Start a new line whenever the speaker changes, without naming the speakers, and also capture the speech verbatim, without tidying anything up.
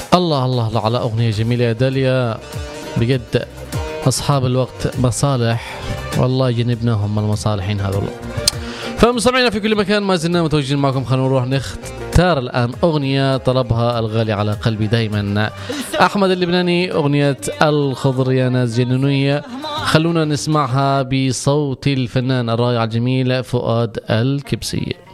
الله الله الله على أغنية جميلة يا داليا بجد. أصحاب الوقت مصالح والله جنبناهم من المصالحين هذول. فمستمعينا في كل مكان ما زلنا متواجدين معكم. خلونا نروح نختار الآن أغنية طلبها الغالي على قلبي دايما أحمد اللبناني، أغنية الخضر يا ناس جنونية. خلونا نسمعها بصوت الفنان الرائع الجميل فؤاد الكبسي.